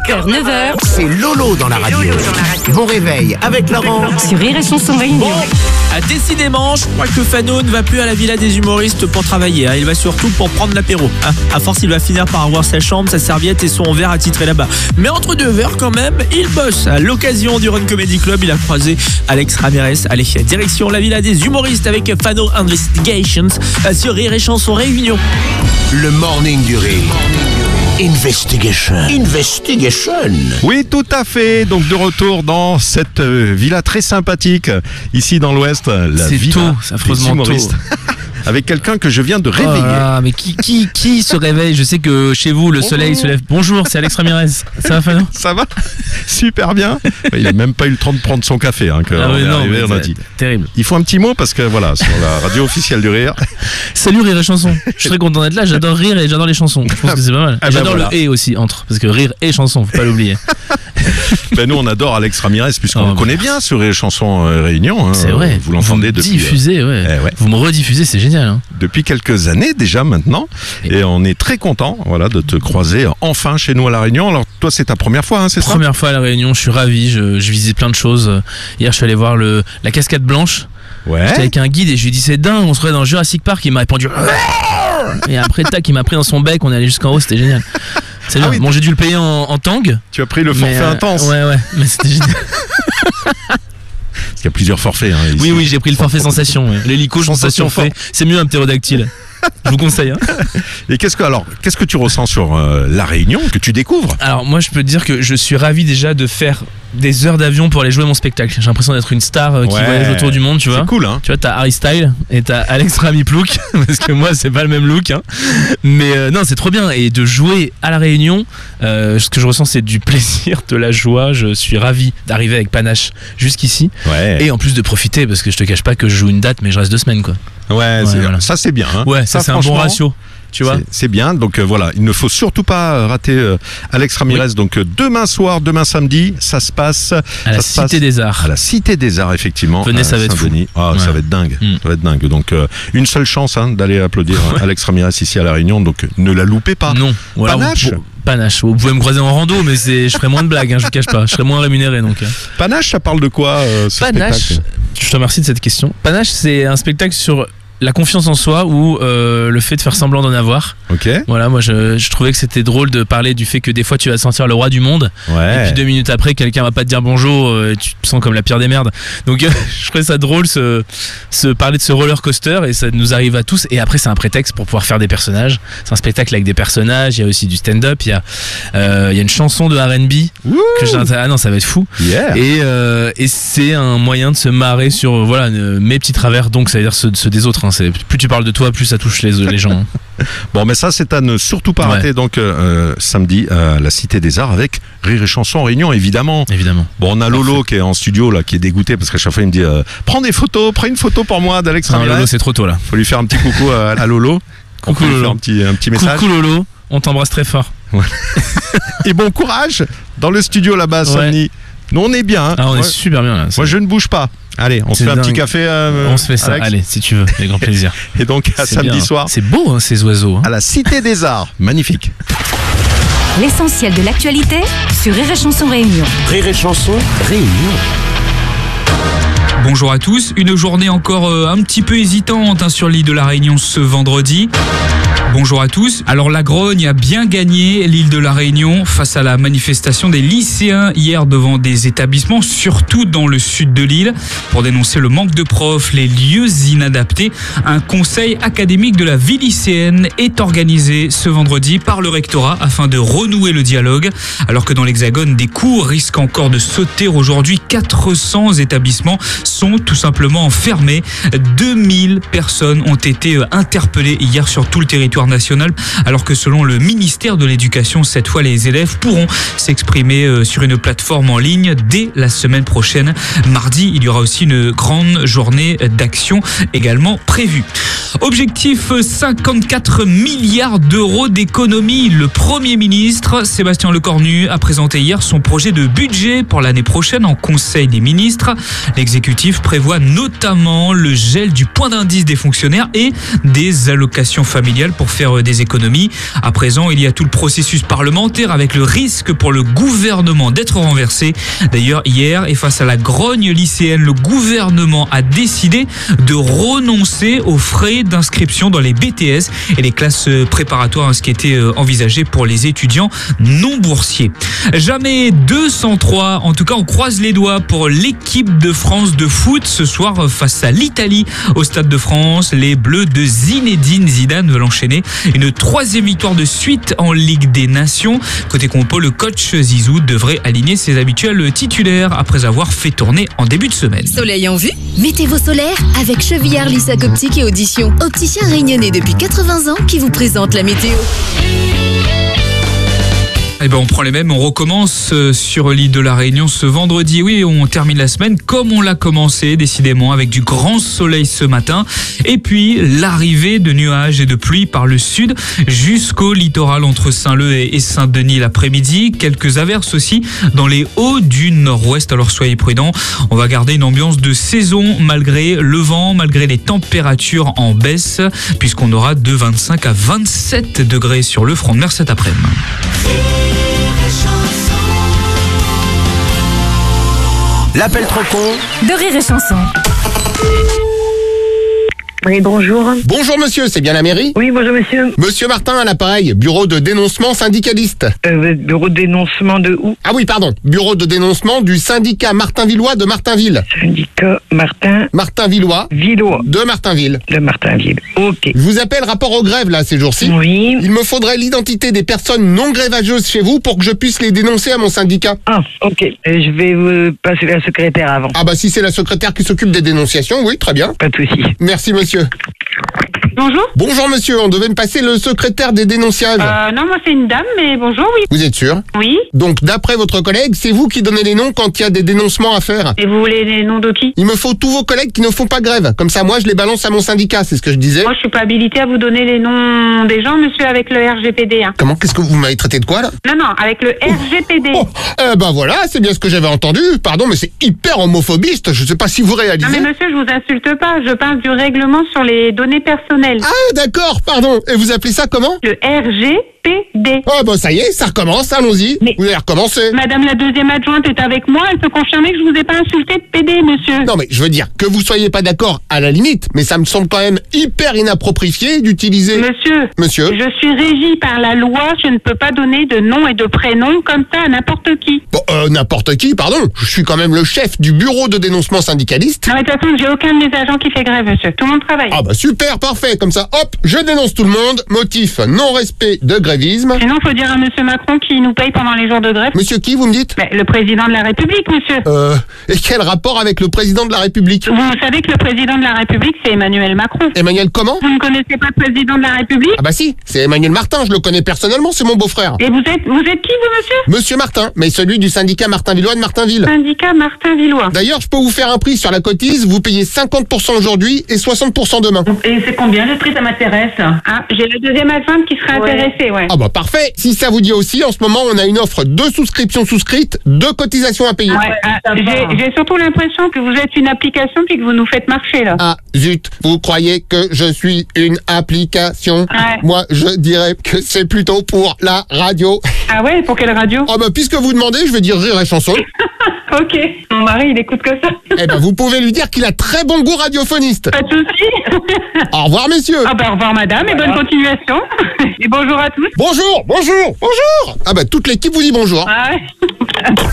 5h, 9h. C'est Lolo dans la radio. Bon réveil avec Laurent. Sur Rire et Chanson Réunion. Décidément, je crois que Fano ne va plus à la villa des humoristes pour travailler. Il va surtout pour prendre l'apéro. À force, il va finir par avoir sa chambre, sa serviette et son verre attitré là-bas. Mais entre deux verres, quand même, il bosse. À l'occasion du Run Comedy Club, il a croisé Alex Ramirez. Allez, direction la villa des humoristes avec Fano Investigations sur Rire et Chanson Réunion. Le morning du rire. Investigation. Oui, tout à fait. Donc de retour dans cette villa très sympathique ici dans l'Ouest, la C'est villa tôt, c'est affreusement des humoristes. Avec quelqu'un que je viens de réveiller. Ah, mais qui se réveille? Je sais que chez vous, le soleil se lève. Bonjour, c'est Alex Ramirez. Ça va, Fano? Ça va? Super bien. Il n'a même pas eu le temps de prendre son café. On est arrivé, on a dit. Terrible. Il faut un petit mot parce que voilà, sur la radio officielle du rire. Salut Rire et Chanson. Je suis très content d'être là. J'adore rire et j'adore les chansons. Je pense que c'est pas mal. Ah, J'adore voilà. le et aussi entre. Parce que rire et chanson, faut pas l'oublier. Nous, on adore Alex Ramirez puisqu'on Oh, le connaît bien sur les chansons Réunion. C'est vrai. Vous l'entendez me depuis. diffusez, ouais. ouais. Vous me rediffusez, c'est génial. Hein. Depuis quelques années déjà maintenant, et on est très content de te croiser enfin chez nous à La Réunion. Alors toi c'est ta première fois, c'est ça? Première fois à La Réunion, je suis ravi. Je visite plein de choses. Hier, je suis allé voir la cascade blanche. Ouais. J'étais avec un guide et je lui ai dit c'est dingue, on se retrouvait dans Jurassic Park. Il m'a répondu et après tac, il m'a pris dans son bec. On est allé jusqu'en haut, c'était génial. C'est bien. oui. Bon, j'ai dû le payer en tang. Tu as pris le forfait intense. Ouais, mais c'était génial. Parce qu'il y a plusieurs forfaits. Ici. Oui, j'ai pris le forfait sensation. Ouais. L'hélico sensation fort. fait. C'est mieux un ptérodactyle. Je vous conseille. Hein. Et qu'est-ce que tu ressens sur La Réunion que tu découvres? Alors moi je peux te dire que je suis ravi déjà de faire des heures d'avion pour aller jouer mon spectacle. J'ai l'impression d'être une star qui voyage autour du monde, tu vois. C'est cool, hein. Tu vois, t'as Harry Styles et t'as Alex Ramiplouk, parce que moi c'est pas le même look. Hein. Mais non, c'est trop bien. Et de jouer à La Réunion, ce que je ressens c'est du plaisir, de la joie. Je suis ravi d'arriver avec Panache jusqu'ici. Ouais. Et en plus de profiter, parce que je te cache pas que je joue une date, mais je reste 2 semaines quoi. Ouais, voilà. Ça c'est bien. Hein. Ouais, ça c'est un bon franchement, ratio. Tu vois, c'est bien, donc voilà, il ne faut surtout pas rater Alex Ramirez. Oui. Donc demain samedi, ça se passe à la Cité des Arts. À la Cité des Arts, effectivement. Venez, ça va être fou. Ça va être dingue. Ça va être dingue. Donc une seule chance d'aller applaudir Alex Ramirez ici à La Réunion, donc ne la loupez pas. Non. Panache. Panache. Vous pouvez me croiser en rando, mais je ferai moins de blagues, je vous cache pas. Je serai moins rémunéré donc. Panache, ça parle de quoi ce Panache, spectacle? je te remercie de cette question. Panache, c'est un spectacle sur la confiance en soi ou le fait de faire semblant d'en avoir. Ok. Voilà, moi je trouvais que c'était drôle de parler du fait que des fois tu vas te sentir le roi du monde. Ouais. Et puis 2 minutes après, quelqu'un va pas te dire bonjour et tu te sens comme la pire des merdes. Donc je trouvais ça drôle parler de ce roller coaster et ça nous arrive à tous. Et après c'est un prétexte pour pouvoir faire des personnages. C'est un spectacle avec des personnages. Il y a aussi du stand-up. Il y a une chanson de R&B que ah non, ça va être fou. Yeah. Et c'est un moyen de se marrer sur mes petits travers. Donc ça veut dire ceux des autres. Hein. Plus tu parles de toi, plus ça touche les gens. Hein. Bon, mais ça, c'est à ne surtout pas rater. Donc, samedi à la Cité des Arts avec Rire et Chanson Réunion, évidemment. Bon, on a Lolo qui est en studio, là, qui est dégoûté parce qu'à chaque fois, il me dit prends une photo pour moi d'Alex Ramirez. Lolo, c'est trop tôt, là. Faut lui faire un petit coucou à Lolo. Coucou, Lolo. Un petit message. Coucou, Lolo. On t'embrasse très fort. Ouais. Et bon courage dans le studio là-bas, samedi. Nous, on est bien. Hein. On est super bien, là. Moi, je ne bouge pas. Allez, on se fait un petit café. On se fait ça, Alex. allez, si tu veux, avec grand plaisir. Et donc, à samedi soir. C'est beau, ces oiseaux. À la Cité des Arts. Magnifique. L'essentiel de l'actualité sur Rire et Chanson Réunion. Rire et Chanson Réunion. Bonjour à tous, une journée encore un petit peu hésitante sur l'île de la Réunion ce vendredi. Bonjour à tous. Alors la Grogne a bien gagné l'île de la Réunion face à la manifestation des lycéens hier devant des établissements, surtout dans le sud de l'île. Pour dénoncer le manque de profs, les lieux inadaptés, un conseil académique de la vie lycéenne est organisé ce vendredi par le rectorat afin de renouer le dialogue. Alors que dans l'Hexagone, des cours risquent encore de sauter aujourd'hui. 400 établissements sont tout simplement fermés. 2000 personnes ont été interpellées hier sur tout le territoire national, alors que selon le ministère de l'Éducation, cette fois les élèves pourront s'exprimer sur une plateforme en ligne dès la semaine prochaine. Mardi, il y aura aussi une grande journée d'action également prévue. Objectif 54 milliards d'euros d'économie. Le Premier ministre Sébastien Lecornu a présenté hier son projet de budget pour l'année prochaine en Conseil des ministres. L'exécutif prévoit notamment le gel du point d'indice des fonctionnaires et des allocations familiales pour faire des économies. À présent, il y a tout le processus parlementaire avec le risque pour le gouvernement d'être renversé. D'ailleurs, hier, et face à la grogne lycéenne, le gouvernement a décidé de renoncer aux frais d'inscription dans les BTS et les classes préparatoires, ce qui était envisagé pour les étudiants non boursiers. Jamais 203, en tout cas on croise les doigts pour l'équipe de France de foot ce soir face à l'Italie au Stade de France. Les Bleus de Zinedine Zidane veulent enchaîner une 3e victoire de suite en Ligue des Nations. Côté compo, le coach Zizou devrait aligner ses habituels titulaires après avoir fait tourner en début de semaine. Soleil en vue? Météo solaire avec Chevillard, Lissac Optique et Audition. Opticien réunionnais depuis 80 ans qui vous présente la météo. Eh ben on prend les mêmes, on recommence sur l'île de la Réunion ce vendredi. Oui, on termine la semaine comme on l'a commencé, décidément, avec du grand soleil ce matin. Et puis, l'arrivée de nuages et de pluie par le sud jusqu'au littoral entre Saint-Leu et Saint-Denis l'après-midi. Quelques averses aussi dans les hauts du nord-ouest, alors soyez prudents. On va garder une ambiance de saison malgré le vent, malgré les températures en baisse, puisqu'on aura de 25 à 27 degrés sur le front de mer cet après-midi. L'appel trop con de Rire et Chanson. Oui, bonjour. Bonjour monsieur, c'est bien la mairie? Oui, bonjour monsieur. Monsieur Martin à l'appareil, bureau de dénoncement syndicaliste. Bureau de dénoncement de où? Ah oui, pardon, bureau de dénoncement du syndicat Martinvillois de Martinville. Syndicat Martinvillois de Martinville. De Martinville, ok. Je vous appelle rapport aux grèves là ces jours-ci. Oui. Il me faudrait l'identité des personnes non grévageuses chez vous pour que je puisse les dénoncer à mon syndicat. Ah, ok. Je vais vous passer la secrétaire avant. Ah bah si c'est la secrétaire qui s'occupe des dénonciations, oui, très bien. Pas de souci. Merci monsieur. Bonjour. Bonjour monsieur, on devait me passer le secrétaire des dénonciages. Non, moi c'est une dame, mais bonjour, oui. Vous êtes sûr? Oui. Donc d'après votre collègue, c'est vous qui donnez les noms quand il y a des dénoncements à faire. Et vous voulez les noms de qui? Il me faut tous vos collègues qui ne font pas grève. Comme ça, moi, je les balance à mon syndicat, c'est ce que je disais. Moi, je suis pas habilitée à vous donner les noms des gens, monsieur, avec le RGPD. Hein. Comment? Qu'est-ce que vous m'avez traité de quoi, là? Non, avec le RGPD. Oh, ben voilà, c'est bien ce que j'avais entendu. Pardon, mais c'est hyper homophobiste. Je sais pas si vous réalisez. Non, mais monsieur, je vous insulte pas. Je parle du règlement sur les données personnelles. Ah, d'accord, pardon. Et vous appelez ça comment? Le RGPD. Oh, bah ça y est, ça recommence, allons-y. Mais vous allez recommencer. Madame la deuxième adjointe est avec moi, elle peut confirmer que je vous ai pas insulté de PD, monsieur. Non, mais je veux dire, que vous soyez pas d'accord, à la limite, mais ça me semble quand même hyper inapproprié d'utiliser... Monsieur, je suis régie par la loi, je ne peux pas donner de nom et de prénom comme ça à n'importe qui. Bon, n'importe qui, pardon. Je suis quand même le chef du bureau de dénoncement syndicaliste. Non, mais de toute façon, j'ai aucun de mes agents qui fait grève, monsieur. Tout le monde travaille. Ah bah super, parfait. Comme ça, hop, je dénonce tout le monde. Motif, non-respect de grévisme. Sinon, faut dire à monsieur Macron qui nous paye pendant les jours de grève. Monsieur qui, vous me dites? Le président de la République, monsieur. Et quel rapport avec le président de la République? Vous savez que le président de la République, c'est Emmanuel Macron. Emmanuel comment? Vous ne connaissez pas le président de la République? Ah bah si, c'est Emmanuel Martin, je le connais personnellement, c'est mon beau-frère. Et vous êtes qui, vous, monsieur? Monsieur Martin, mais celui du syndicat Martinvillois de Martinville. Syndicat Martinvillois. D'ailleurs, je peux vous faire un prix sur la cotise, vous payez 50% aujourd'hui et 60% demain. Et c'est combien le prix, ça m'intéresse? Ah, j'ai la deuxième adjointe qui serait intéressée, ouais. Ah bah parfait. Si ça vous dit aussi, en ce moment, on a une offre de souscription souscrite, de cotisation à payer. Ouais, j'ai surtout l'impression que vous êtes une application puis que vous nous faites marcher, là. Ah, zut, vous croyez que je suis une application? Ouais. Moi, je dirais que c'est plutôt pour la radio. Ah ouais, pour quelle radio? Ah bah puisque vous demandez, je vais dire Rire et Chanson. Ok, mon mari, il écoute que ça. Eh ben, vous pouvez lui dire qu'il a très bon goût radiophoniste. Pas de souci. Au revoir, messieurs. Ah bah, au revoir, madame, et bonne continuation. Et bonjour à tous. Bonjour. Ah bah, toute l'équipe vous dit bonjour. Ah ouais.